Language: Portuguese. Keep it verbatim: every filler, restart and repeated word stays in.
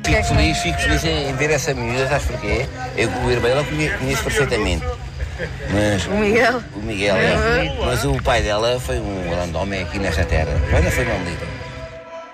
Fico feliz, fico feliz em ver essa miúda, sabes porquê? Eu, o irmão dela conheço, conheço perfeitamente. Mas, o Miguel? O Miguel, é. Mas o pai dela foi um grande homem aqui nesta terra. Olha, foi uma melita.